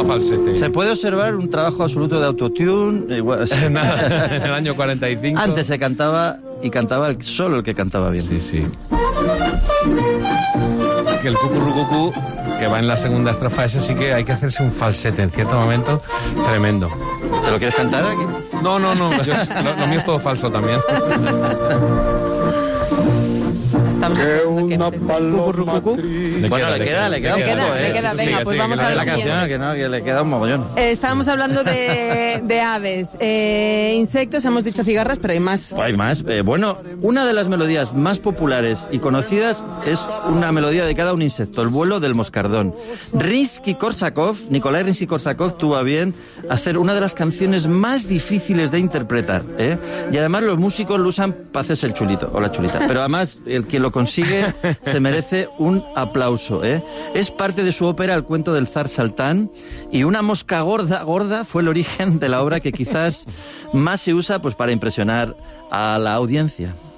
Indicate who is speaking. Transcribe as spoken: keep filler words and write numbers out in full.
Speaker 1: toma falsete.
Speaker 2: Se puede observar un trabajo absoluto de autotune. Igual,
Speaker 1: Nada, en el año cuarenta y cinco.
Speaker 2: Antes se cantaba y cantaba el, solo el que cantaba bien.
Speaker 1: Sí, sí. Que el cucurrucucú, que va en la segunda estrofa, ese sí que hay que hacerse un falsete en cierto momento tremendo.
Speaker 2: ¿Te lo quieres cantar aquí?
Speaker 1: No, no, no, yo, lo, lo mío es todo falso también.
Speaker 3: Estamos hablando que cucurrucucú.
Speaker 1: Le
Speaker 2: Bueno, le queda, le queda un
Speaker 3: Le queda,
Speaker 2: poco,
Speaker 3: le
Speaker 2: ¿eh?
Speaker 3: queda,
Speaker 2: Sí,
Speaker 3: venga,
Speaker 2: sí,
Speaker 3: pues
Speaker 2: sí,
Speaker 3: vamos
Speaker 2: que no
Speaker 3: a
Speaker 2: de
Speaker 3: la
Speaker 2: la canción,
Speaker 3: siguiente.
Speaker 2: que no, que le queda un mogollón.
Speaker 3: Eh, estábamos hablando de, de aves. Eh, insectos, hemos dicho cigarras, pero hay más.
Speaker 2: Hay más. Eh, bueno, una de las melodías más populares y conocidas es una melodía dedicada a un insecto, el vuelo del moscardón. Rimsky-Korsakov, Nikolai Rimsky-Korsakov tuvo a bien hacer una de las canciones más difíciles de interpretar, ¿eh? Y además los músicos lo usan para hacerse el chulito o la chulita. Pero además el que lo consigue se merece un aplauso, ¿eh? Es parte de su ópera El cuento del zar Saltán, y una mosca gorda, gorda fue el origen de la obra que quizás más se usa pues para impresionar a la audiencia.